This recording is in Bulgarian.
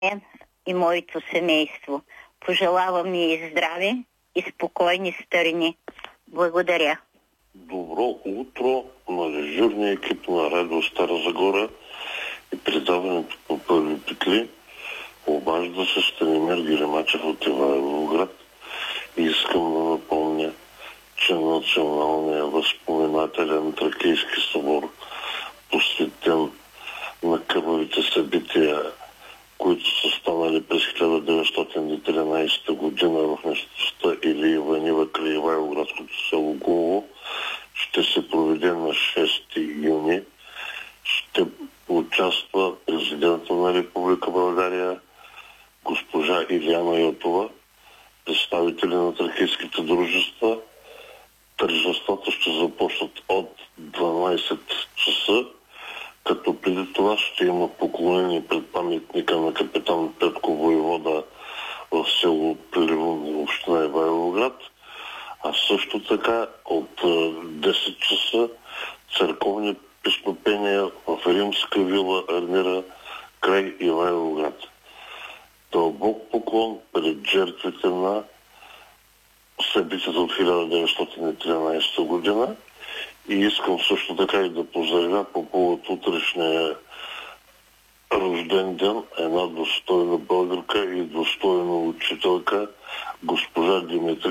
и моето семейство. Пожелавам и здраве и спокойни старини. Благодаря. Добро утро на дежурния екип на Радио Стара Загора и предаването по първи петли. Обажда се Станимир Гиремачев от Ивайловград и искам да напомня, че националният възпоменателен Тракийски събор, посветен на кървавите събития, които са станали през 1913 година в местността или Иванива край Ивайловградското село Гулово, ще се проведе на 6 юни. Ще участва президента на Република България, госпожа Илияна Йотова, представители на тракийските дружества. Тържествата ще започнат от 12 часа, като преди това ще има поклонение пред паметника на капитан Петко Войвода в село Плевун, община Ивайловград, а също така от 10 часа църковни песнопения в римска вила Армира край Ивайловград. Дълбок поклон пред жертвите на събитията от 1913 година и искам също така и да поздравя по повод утрешния рожден ден една достойна българка и достойна учителка, госпожа Димитри